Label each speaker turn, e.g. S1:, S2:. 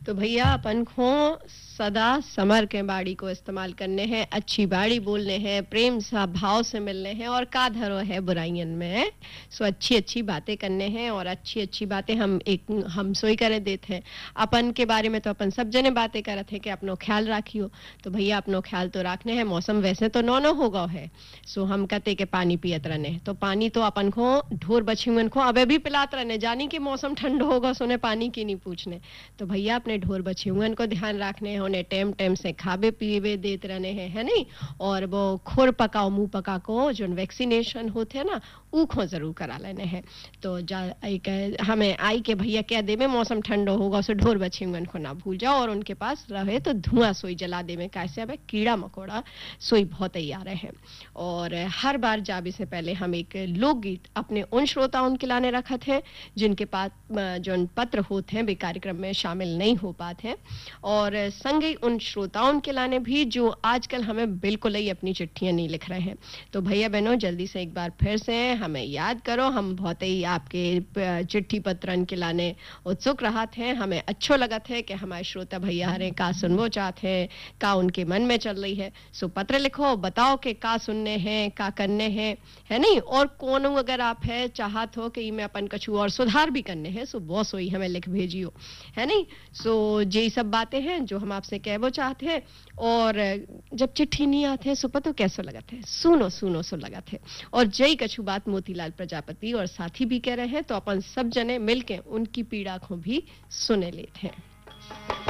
S1: तो भैया अपन को सदा समर के बाड़ी को इस्तेमाल करने हैं, अच्छी बाड़ी बोलने हैं, प्रेम सा भाव से मिलने हैं और का धरो है बुराइयन में। सो अच्छी अच्छी बातें करने हैं और अच्छी अच्छी बातें हम सोई करे देते हैं। अपन के बारे में तो अपन सब जने बातें करते हैं कि अपनो ख्याल रखियो। तो भैया अपनो ख्याल तो रखने हैं। मौसम वैसे तो नौनो होगा है, सो हम कहते के पानी पियत रहने, तो पानी तो अपन को ढोर बछियन को अबे भी पिलात रहने, जानी कि मौसम ठंड होगा सोने पानी की नहीं पूछने। तो भैया अपने ढोर बछियन को ध्यान रखने हैं, उन्हें टेम टेम से खाबे पीवे देते रहने हैं, है नहीं। और वो खुर पकाओ मुंह पका को जो वैक्सीनेशन होते हैं ना, ऊ को जरूर करा लेने हैं। तो हमें आई के भैया क्या दे में मौसम ठंडा होगा, उसे ढोर बछियन को ना भूल जाओ और उनके पास रहे तो धुआं सोई जला दे में, कैसे अब कीड़ा मकोड़ा सोई बहुत तैयार है। और हर बार जाबे से पहले हम एक लोकगीत अपने उन श्रोताओं के लाने रखा थे जिनके पास जो पत्र होते हैं वे कार्यक्रम में शामिल नहीं हो पाते हैं, और संगे उन श्रोताओं के लाने भी जो आजकल हमें बिल्कुल ही अपनी चिट्ठियां नहीं लिख रहे हैं। तो भैया बहनों जल्दी से एक बार फिर से हमें याद करो, हम बहुत ही आपके चिट्ठी पत्रन के लाने उत्सुक रहा थे। हमें अच्छो लगा थे कि हमारे श्रोता भैया हरे का सुनवो चाहते हैं, का उनके मन में चल रही है। सो पत्र लिखो, बताओ कि का सुनने हैं, का करने हैं, है नहीं। और कौन अगर आप है चाहत हो कि मैं अपन कछु और सुधार भी करने हैं, सो बहुत सोई हमें लिख भेजियो, है नहीं। सो ये सब बातें हैं जो हम आपसे कहबो चाहते हैं। और जब चिट्ठी नहीं आते सो पतो कैसो लगत है, सुनो सुनो सो लगत है। और जय कछु बात मोतीलाल प्रजापति और साथी भी कह रहे हैं, तो अपन सब जने मिलके उनकी पीड़ा को भी सुने लेते हैं।